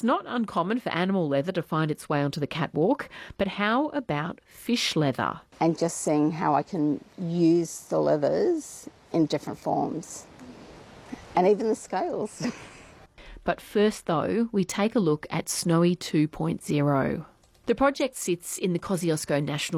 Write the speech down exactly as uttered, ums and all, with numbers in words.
not uncommon for animal leather to find its way onto the catwalk, but how about fish leather? And just seeing how I can use the leathers in different forms, and even the scales. But first, though, we take a look at Snowy two point oh. The project sits in the Kosciuszko National